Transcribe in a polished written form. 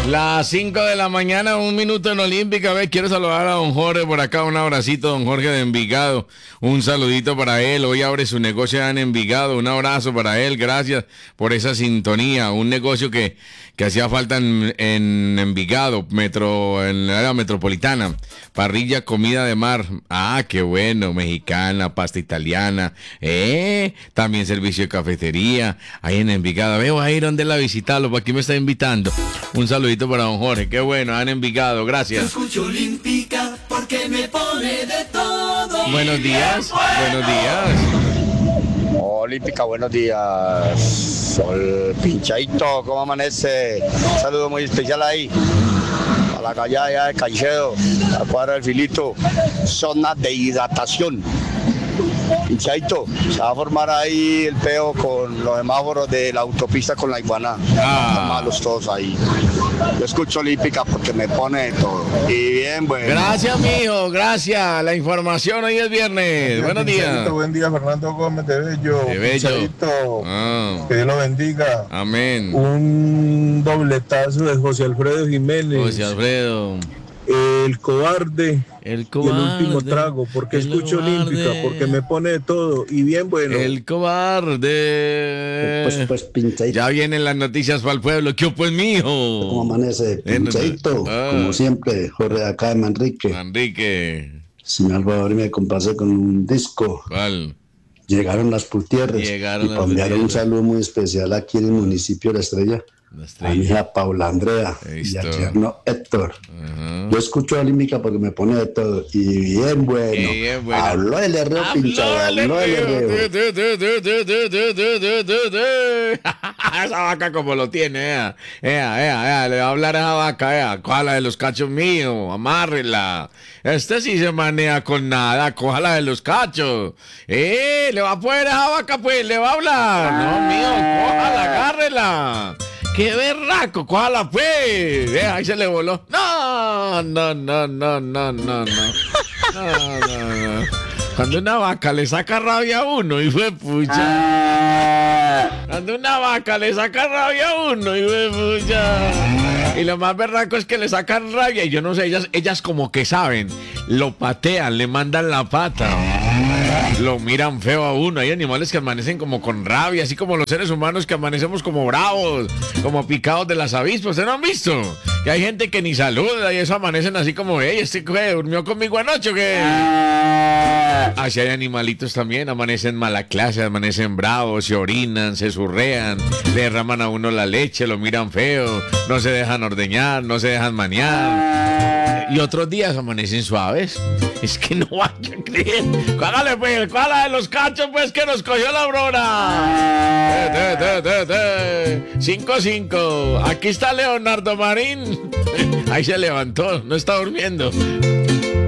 Las 5 de la mañana, 1 minuto en Olímpica. A ver, quiero saludar a don Jorge por acá. Un abracito, don Jorge de Envigado. Un saludito para él. Hoy abre su negocio en Envigado. Un abrazo para él. Gracias por esa sintonía. Un negocio que hacía falta en Envigado, en la área metropolitana. Parrilla, comida de mar. Ah, qué bueno. Mexicana, pasta italiana. También servicio de cafetería. Ahí en Envigado. Veo a ir donde la visitarlo. ¿Para aquí me está invitando? Un saludito para don Jorge. Qué bueno, han Envigado. Gracias. Yo escucho Olímpica porque me pone de todo. Buenos días. Buenos días. Olímpica, buenos días. Sol Pinchadito, ¿cómo amanece? Un saludo muy especial ahí. A la calle allá de Caicedo, a la cuadra del Filito. Zona de hidratación. Pinchadito, se va a formar ahí el peo con los semáforos de la autopista con la Iguaná. Están malos todos ahí. Yo escucho Olímpica porque me pone de todo. Y bien, bueno. Gracias, mijo, gracias. La información hoy es viernes. Buenos días. Buen día, Fernando Gómez de Bello. De Bello. Que Dios lo bendiga. Amén. Un dobletazo de José Alfredo Jiménez. José Alfredo. El cobarde. Y el último trago, porque escucho cobarde. Olímpica, porque me pone de todo. Y bien, bueno. El cobarde. Pues, Pinchadito. Ya vienen las noticias para el pueblo. ¿Qué pues, mijo? ¿Cómo amanece? Pinchadito. Como siempre, Jorge de acá de Manrique. Si me algo me complace con un disco. ¿Cuál? Llegaron las Putierres. Y enviar un saludo muy especial aquí en el municipio de La Estrella. A mi hija Paula Andrea y al yerno Héctor. Yo escucho Olímpica porque me pone de todo. Y bien bueno. Habló el herrero pinchado. Habló el herrero. Esa vaca como lo tiene. Le va a hablar a esa vaca. Cójala de los cachos míos. Amárrela. Este sí se maneja con nada. Cójala de los cachos. Le va a poner a esa vaca, pues. Le va a hablar. No, mío. Cójala, agárrela. ¡Qué berraco! ¡Cójala, pues! Ahí se le voló. No. Cuando una vaca le saca rabia a uno, y fue pucha. Cuando una vaca le saca rabia a uno, y fue pucha. Y lo más berraco es que le sacan rabia, y yo no sé, ellas como que saben, lo patean, le mandan la pata. Lo miran feo a uno. Hay animales que amanecen como con rabia, así como los seres humanos que amanecemos como bravos, como picados de las avispas. ¿Ustedes no han visto? Que hay gente que ni saluda y eso amanecen así como, ¿este qué? ¿Durmió conmigo anoche o qué? Así hay animalitos también, amanecen mala clase, amanecen bravos, se orinan, se zurrean, le derraman a uno la leche, lo miran feo, no se dejan ordeñar, no se dejan manear. Y otros días amanecen suaves. Es que no vaya a creer. Hágale pues, ¿cuál de los cachos pues que nos cogió la Aurora? 5-5. Aquí está Leonardo Marín. Ahí se levantó, no está durmiendo.